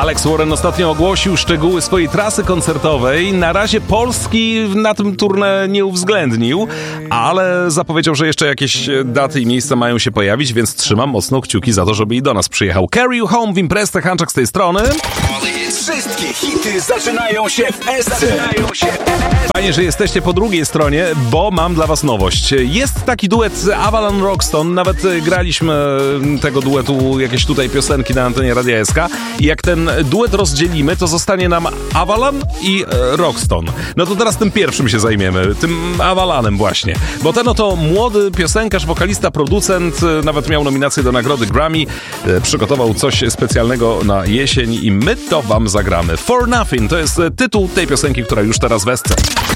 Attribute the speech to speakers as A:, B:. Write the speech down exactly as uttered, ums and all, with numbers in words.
A: Alex Warren ostatnio ogłosił szczegóły swojej trasy koncertowej. Na razie Polski na tym tournée nie uwzględnił, ale zapowiedział, że jeszcze jakieś daty i miejsca mają się pojawić, więc trzymam mocno kciuki za to, żeby i do nas przyjechał. Carry You Home w imprezę, Hanczak z tej strony.
B: Wszystkie hity zaczynają się w S C.
A: Fajnie, że jesteście po drugiej stronie, bo mam dla was nowość. Jest taki duet Avalon Roxton, nawet graliśmy tego duetu jakieś tutaj piosenki na antenie Radia S K i jak ten duet rozdzielimy, to zostanie nam Avalon i Roxton. No to teraz tym pierwszym się zajmiemy, tym Avalonem właśnie, bo ten oto młody piosenkarz, wokalista, producent, nawet miał nominację do nagrody Grammy, przygotował coś specjalnego na jesień i my to wam zagramy. For Nothing to jest tytuł tej piosenki, która już teraz w S C.